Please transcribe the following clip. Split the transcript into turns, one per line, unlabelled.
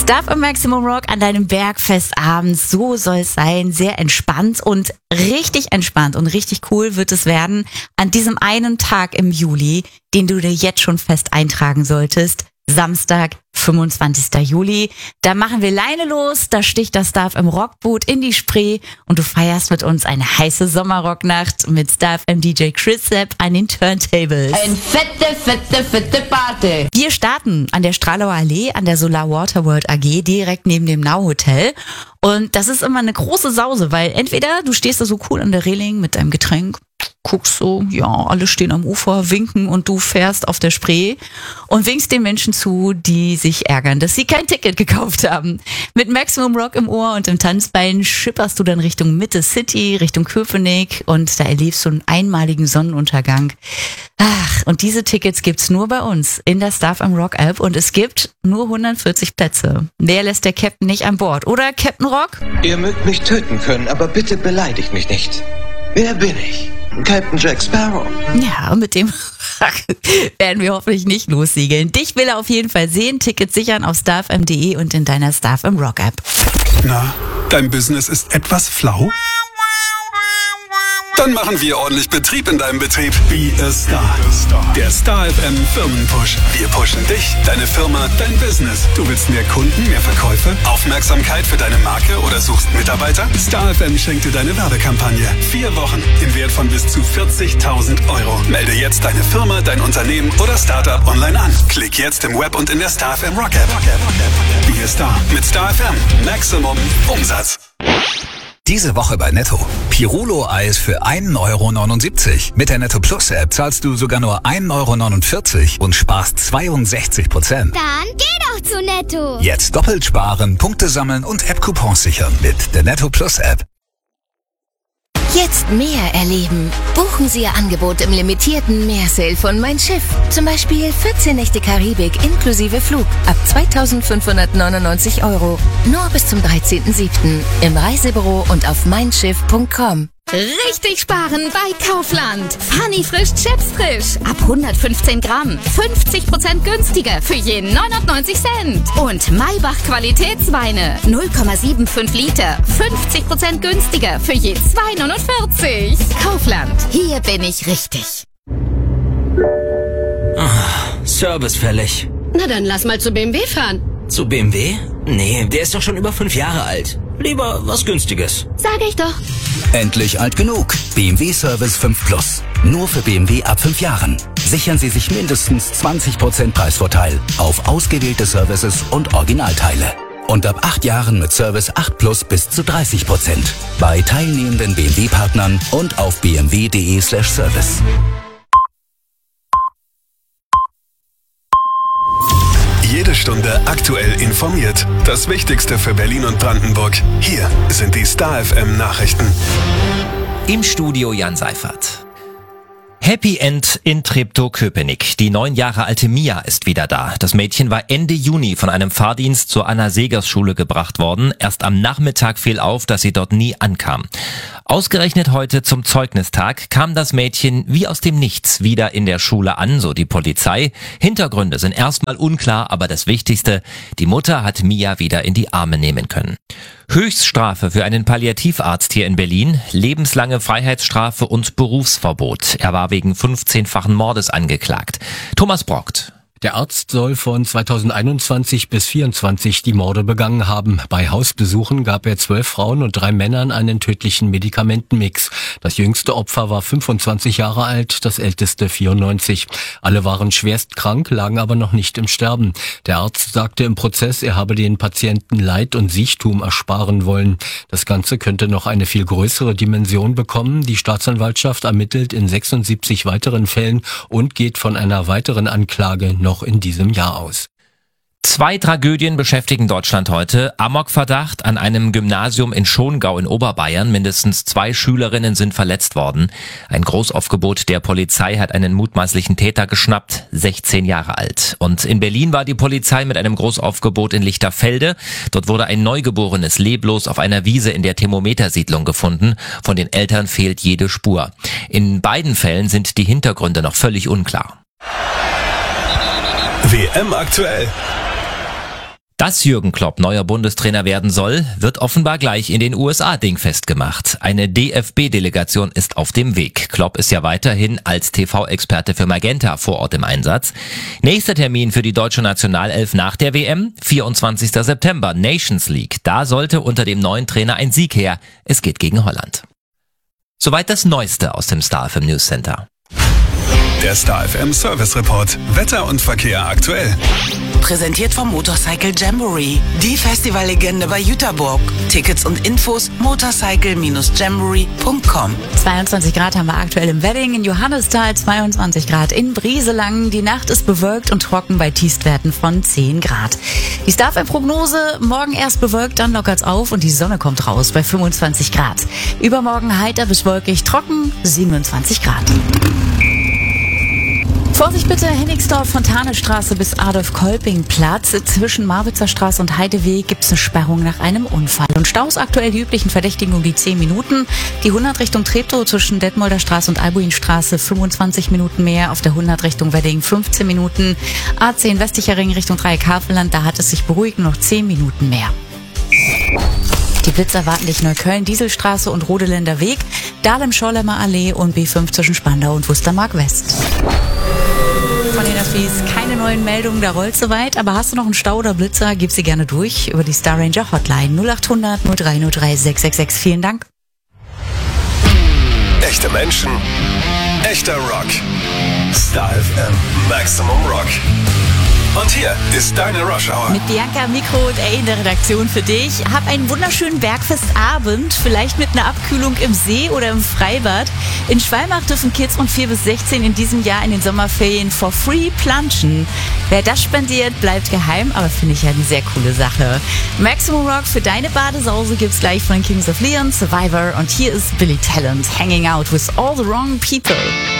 Stuff im Maximum Rock an deinem Bergfestabend, so soll es sein, sehr entspannt und richtig cool wird es werden an diesem einen Tag im Juli, den du dir jetzt schon fest eintragen solltest. Samstag, 25. Juli. Da machen wir Leine los, da sticht das Stuff im Rockboot in die Spree und du feierst mit uns eine heiße Sommerrocknacht mit Stuff im DJ Chris Sepp an den Turntables.
Eine fette Party.
Wir starten an der Stralauer Allee an der Solar Water World AG direkt neben dem Now Hotel. Und das ist immer eine große Sause, weil entweder du stehst da so cool an der Reling mit deinem Getränk, guckst so, ja, alle stehen am Ufer, winken und du fährst auf der Spree und winkst den Menschen zu, die sich ärgern, dass sie kein Ticket gekauft haben. Mit Maximum Rock im Ohr und im Tanzbein schipperst du dann Richtung Mitte City, Richtung Köpenick und da erlebst du einen einmaligen Sonnenuntergang. Ach, und diese Tickets gibt's nur bei uns in der Stuff am Rock App und es gibt nur 140 Plätze. Wer lässt der Captain nicht an Bord? Oder Captain Rock?
Ihr mögt mich töten können, aber bitte beleidigt mich nicht. Wer bin ich? Captain Jack Sparrow.
Ja, mit dem werden wir hoffentlich nicht lossegeln. Dich will er auf jeden Fall sehen. Tickets sichern auf stuffm.de und in deiner Stuff im Rock App.
Na, dein Business ist etwas flau? Dann machen wir ordentlich Betrieb in deinem Betrieb. Be a Star. Der Star FM Firmenpush. Wir pushen dich, deine Firma, dein Business. Du willst mehr Kunden, mehr Verkäufe, Aufmerksamkeit für deine Marke oder suchst Mitarbeiter? Star FM schenkt dir deine Werbekampagne. 4 Wochen im Wert von bis zu 40.000 Euro. Melde jetzt deine Firma, dein Unternehmen oder Startup online an. Klick jetzt im Web und in der Star FM Rock App. Be a Star mit Star FM. Maximum Umsatz.
Diese Woche bei Netto. Pirulo-Eis für 1,79 €. Mit der Netto Plus App zahlst du sogar nur 1,49 € und sparst 62%.
Dann geh doch zu Netto.
Jetzt doppelt sparen, Punkte sammeln und App-Coupons sichern mit der Netto Plus App.
Jetzt mehr erleben. Buchen Sie Ihr Angebot im limitierten Meersale von Mein Schiff. Zum Beispiel 14 Nächte Karibik inklusive Flug ab 2.599 €. Nur bis zum 13.07. im Reisebüro und auf meinschiff.com.
Richtig sparen bei Kaufland. Funny frisch Chips frisch. Ab 115 Gramm. 50% günstiger für je 99 Cent. Und Maybach Qualitätsweine. 0,75 Liter. 50% günstiger für je 2,49. Kaufland. Hier bin ich richtig.
Service fällig.
Na dann lass mal zu BMW fahren.
Zu BMW? Nee, der ist doch schon über 5 Jahre alt. Lieber was Günstiges.
Sag ich doch.
Endlich alt genug. BMW Service 5 Plus. Nur für BMW ab 5 Jahren. Sichern Sie sich mindestens 20% Preisvorteil auf ausgewählte Services und Originalteile. Und ab 8 Jahren mit Service 8 Plus bis zu 30%. Bei teilnehmenden BMW-Partnern und auf bmw.de/service.
Jede Stunde aktuell informiert. Das Wichtigste für Berlin und Brandenburg. Hier sind die Star FM Nachrichten.
Im Studio Jan Seifert. Happy End in Treptow-Köpenick. Die 9 Jahre alte Mia ist wieder da. Das Mädchen war Ende Juni von einem Fahrdienst zur Anna-Segers-Schule gebracht worden. Erst am Nachmittag fiel auf, dass sie dort nie ankam. Ausgerechnet heute zum Zeugnistag kam das Mädchen wie aus dem Nichts wieder in der Schule an, so die Polizei. Hintergründe sind erstmal unklar, aber das Wichtigste, die Mutter hat Mia wieder in die Arme nehmen können. Höchststrafe für einen Palliativarzt hier in Berlin, lebenslange Freiheitsstrafe und Berufsverbot. Er war wegen 15-fachen Mordes angeklagt. Thomas Brockt.
Der Arzt soll von 2021 bis 2024 die Morde begangen haben. Bei Hausbesuchen gab er 12 Frauen und 3 Männern einen tödlichen Medikamentenmix. Das jüngste Opfer war 25 Jahre alt, das älteste 94. Alle waren schwerst krank, lagen aber noch nicht im Sterben. Der Arzt sagte im Prozess, er habe den Patienten Leid und Siechtum ersparen wollen. Das Ganze könnte noch eine viel größere Dimension bekommen. Die Staatsanwaltschaft ermittelt in 76 weiteren Fällen und geht von einer weiteren Anklage noch in diesem Jahr aus.
2 Tragödien beschäftigen Deutschland heute. Amokverdacht an einem Gymnasium in Schongau in Oberbayern. Mindestens 2 Schülerinnen sind verletzt worden. Ein Großaufgebot der Polizei hat einen mutmaßlichen Täter geschnappt, 16 Jahre alt. Und in Berlin war die Polizei mit einem Großaufgebot in Lichterfelde. Dort wurde ein Neugeborenes leblos auf einer Wiese in der Thermometersiedlung gefunden. Von den Eltern fehlt jede Spur. In beiden Fällen sind die Hintergründe noch völlig unklar.
WM aktuell.
Dass Jürgen Klopp neuer Bundestrainer werden soll, wird offenbar gleich in den USA dingfest gemacht. Eine DFB-Delegation ist auf dem Weg. Klopp ist ja weiterhin als TV-Experte für Magenta vor Ort im Einsatz. Nächster Termin für die deutsche Nationalelf nach der WM, 24. September, Nations League. Da sollte unter dem neuen Trainer ein Sieg her. Es geht gegen Holland. Soweit das Neueste aus dem Star FM News Center.
Der Star FM Service Report. Wetter und Verkehr aktuell.
Präsentiert vom Motorcycle Jamboree. Die Festivallegende bei Jüterburg. Tickets und Infos motorcycle-jamboree.com.
22 Grad haben wir aktuell im Wedding, in Johannisthal 22 Grad in Brieselang. Die Nacht ist bewölkt und trocken bei Tiefstwerten von 10 Grad. Die Star FM-Prognose, morgen erst bewölkt, dann lockert's auf und die Sonne kommt raus bei 25 Grad. Übermorgen heiter bis wolkig, trocken, 27 Grad. Vorsicht bitte, Hennigsdorf, Fontanestraße bis Adolf-Kolping-Platz. Zwischen Marwitzer Straße und Heideweg gibt es eine Sperrung nach einem Unfall. Und Staus aktuell die üblichen Verdächtigen um die 10 Minuten. Die 100 Richtung Treptow zwischen Detmolder Straße und Albuinstraße 25 Minuten mehr. Auf der 100 Richtung Wedding 15 Minuten. A10 Westlicher Ring Richtung Dreieck-Havelland, da hat es sich beruhigt, noch 10 Minuten mehr. Die Blitzer erwarten dich Neukölln, Dieselstraße und Rodeländer Weg, Dahlem-Schorlemmer Allee und B5 zwischen Spandau und Wustermark West. Von den Affis keine neuen Meldungen, da rollt soweit, aber hast du noch einen Stau oder Blitzer, gib sie gerne durch über die Star Ranger Hotline 0800 0303 666. Vielen Dank.
Echte Menschen, echter Rock. Star FM Maximum Rock. Und hier ist deine Rush Hour.
Mit Bianca am Mikro und in der Redaktion für dich. Hab einen wunderschönen Bergfestabend, vielleicht mit einer Abkühlung im See oder im Freibad. In Schwalmach dürfen Kids von 4 bis 16 in diesem Jahr in den Sommerferien for free planschen. Wer das spendiert, bleibt geheim, aber finde ich ja eine sehr coole Sache. Maximum Rock für deine Badesause gibt's gleich von Kings of Leon, Survivor und hier ist Billy Talent, Hanging Out with All the Wrong People.